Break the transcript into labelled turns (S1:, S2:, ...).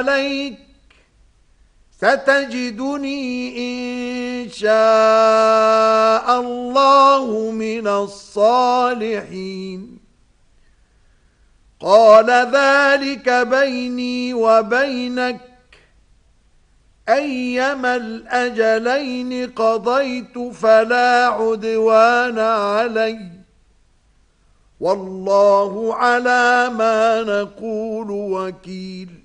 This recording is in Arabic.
S1: عليك ستجدني إن شاء الله من الصالحين قال ذلك بيني وبينك أيما الأجلين قضيت فلا عدوان علي والله على ما نقول وكيل